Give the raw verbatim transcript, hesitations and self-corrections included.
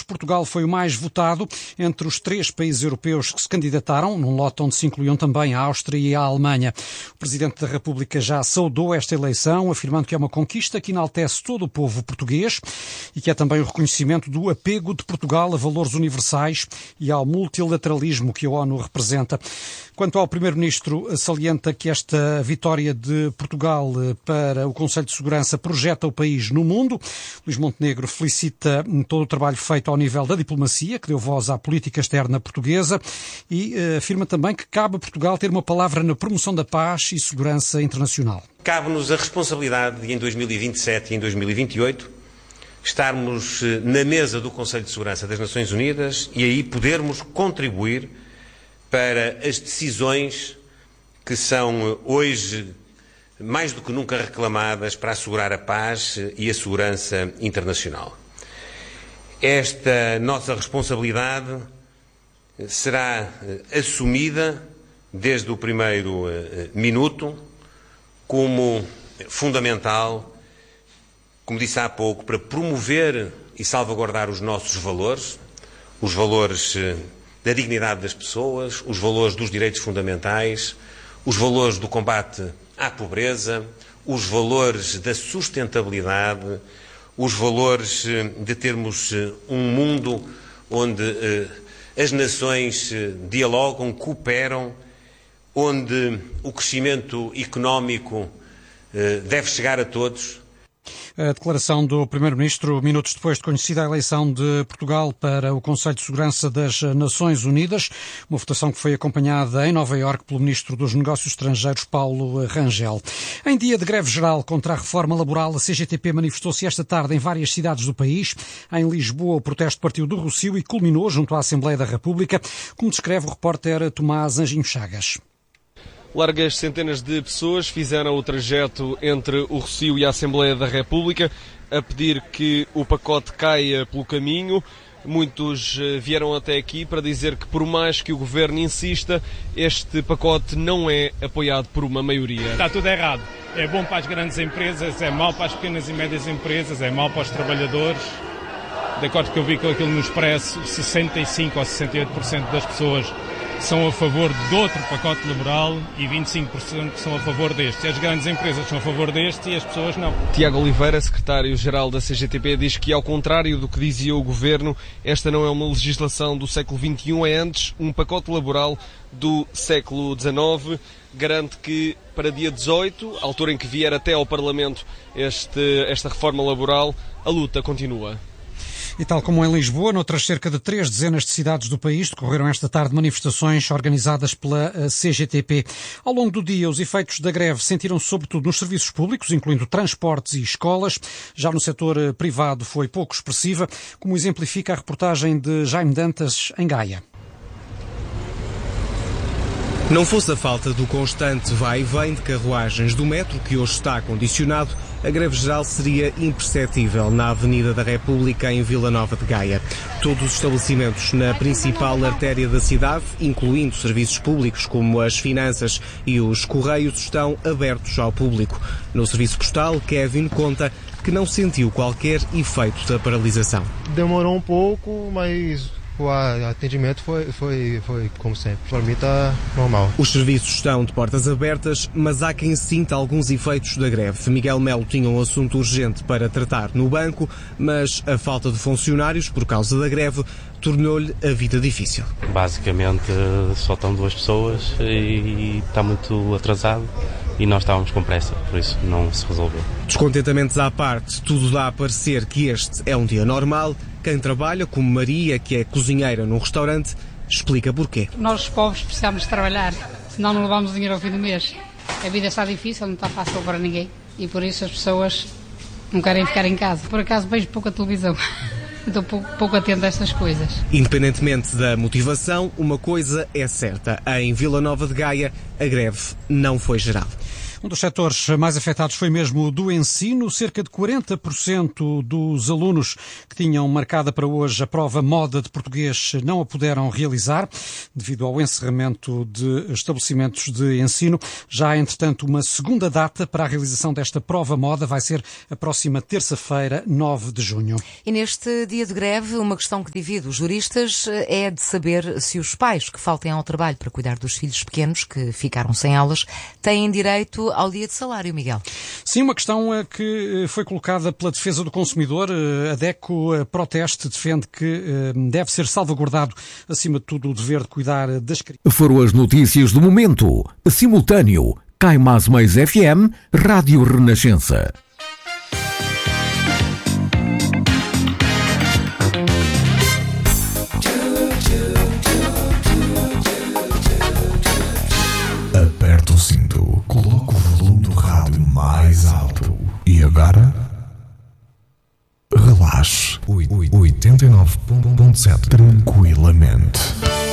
Portugal foi o mais votado entre os três países europeus que se candidataram, num lote onde se incluíam também a Áustria e a Alemanha. O Presidente da República já saudou esta eleição, afirmando que é uma conquista que enaltece todo o povo português e que é também o reconhecimento do apego de Portugal a valores universais e ao multilateralismo que a ONU representa. Quanto ao Primeiro-Ministro, salienta que esta vitória de Portugal para o Conselho de Segurança projeta o país no mundo. Luís Montenegro felicita todo o trabalho feito ao nível da diplomacia, que deu voz à política externa portuguesa, e uh, afirma também que cabe a Portugal ter uma palavra na promoção da paz e segurança internacional. Cabe-nos a responsabilidade de, em dois mil e vinte e sete e em dois mil e vinte e oito, estarmos na mesa do Conselho de Segurança das Nações Unidas e aí podermos contribuir para as decisões que são hoje mais do que nunca reclamadas para assegurar a paz e a segurança internacional. Esta nossa responsabilidade será assumida desde o primeiro minuto como fundamental, como disse há pouco, para promover e salvaguardar os nossos valores, os valores da dignidade das pessoas, os valores dos direitos fundamentais, os valores do combate à pobreza, os valores da sustentabilidade, os valores de termos um mundo onde as nações dialogam, cooperam, onde o crescimento económico deve chegar a todos. A declaração do Primeiro-Ministro, minutos depois de conhecida a eleição de Portugal para o Conselho de Segurança das Nações Unidas, uma votação que foi acompanhada em Nova Iorque pelo Ministro dos Negócios Estrangeiros, Paulo Rangel. Em dia de greve geral contra a reforma laboral, a C G T P manifestou-se esta tarde em várias cidades do país. Em Lisboa, o protesto partiu do Rossio e culminou junto à Assembleia da República, como descreve o repórter Tomás Anjinho Chagas. Largas centenas de pessoas fizeram o trajeto entre o Rossio e a Assembleia da República a pedir que o pacote caia pelo caminho. Muitos vieram até aqui para dizer que, por mais que o Governo insista, este pacote não é apoiado por uma maioria. Está tudo errado. É bom para as grandes empresas, é mau para as pequenas e médias empresas, é mau para os trabalhadores. De acordo com o que eu vi com aquilo no Expresso, sessenta e cinco ou sessenta e oito por cento das pessoas são a favor de outro pacote laboral e vinte e cinco por cento são a favor deste. As grandes empresas são a favor deste e as pessoas não. Tiago Oliveira, secretário-geral da C G T P, diz que, ao contrário do que dizia o Governo, esta não é uma legislação do século vinte e um, é antes um pacote laboral do século dezanove. Garante que para dia dezoito, altura em que vier até ao Parlamento este, esta reforma laboral, a luta continua. E tal como em Lisboa, noutras cerca de três dezenas de cidades do país decorreram esta tarde manifestações organizadas pela C G T P. Ao longo do dia, os efeitos da greve sentiram-se sobretudo nos serviços públicos, incluindo transportes e escolas. Já no setor privado foi pouco expressiva, como exemplifica a reportagem de Jaime Dantas em Gaia. Não fosse a falta do constante vai e vem de carruagens do metro, que hoje está condicionado, a greve geral seria imperceptível na Avenida da República, em Vila Nova de Gaia. Todos os estabelecimentos na principal artéria da cidade, incluindo serviços públicos como as finanças e os correios, estão abertos ao público. No serviço postal, Kevin conta que não sentiu qualquer efeito da paralisação. Demorou um pouco, mas o atendimento foi, foi, foi como sempre. Para mim está normal. Os serviços estão de portas abertas, mas há quem sinta alguns efeitos da greve. Miguel Melo tinha um assunto urgente para tratar no banco, mas a falta de funcionários por causa da greve tornou-lhe a vida difícil. Basicamente só estão duas pessoas e está muito atrasado. E nós estávamos com pressa, por isso não se resolveu. Descontentamentos à parte, tudo dá a parecer que este é um dia normal. Quem trabalha, como Maria, que é cozinheira num restaurante, explica porquê. Nós, os pobres, precisamos de trabalhar, senão não levamos dinheiro ao fim do mês. A vida está difícil, não está fácil para ninguém. E por isso as pessoas não querem ficar em casa. Por acaso vejo pouca televisão. Estou pouco, pouco atento a estas coisas. Independentemente da motivação, uma coisa é certa. Em Vila Nova de Gaia, a greve não foi geral. Um dos setores mais afetados foi mesmo o do ensino. Cerca de quarenta por cento dos alunos que tinham marcada para hoje a prova Moda de português não a puderam realizar devido ao encerramento de estabelecimentos de ensino. Já há, entretanto, uma segunda data para a realização desta prova Moda. Vai ser a próxima terça-feira, nove de junho. E neste dia de greve, uma questão que divide os juristas é de saber se os pais que faltem ao trabalho para cuidar dos filhos pequenos que ficaram sem aulas têm direito ao dia de salário, Miguel. Sim, uma questão que foi colocada pela Defesa do Consumidor. A DECO Proteste defende que deve ser salvaguardado, acima de tudo, o dever de cuidar das crianças. Foram as notícias do momento. Simultâneo, Cai Mais Mais F M, Rádio Renascença. Aperta o cinto, coloca o volume do rádio mais alto e agora relaxe. oitenta e nove ponto sete tranquilamente.